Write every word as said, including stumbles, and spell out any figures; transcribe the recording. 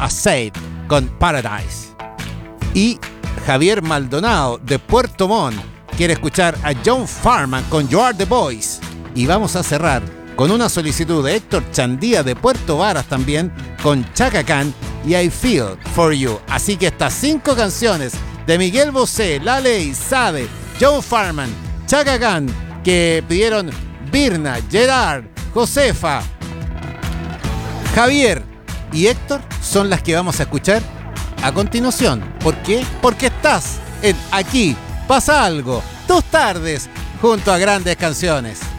Assaid con Paradise. Y Javier Maldonado de Puerto Montt quiere escuchar a John Farman con You Are The Voice. Y vamos a cerrar con una solicitud de Héctor Chandía de Puerto Varas también con Chaka Khan y I Feel For You. Así que estas cinco canciones de Miguel Bosé, La Ley, Sade, John Farman, Chaka Khan, que pidieron Birna, Gerard, Josefa, Javier y Héctor, son las que vamos a escuchar a continuación. ¿Por qué? Porque estás en Aquí Pasa Algo, tus tardes junto a grandes canciones.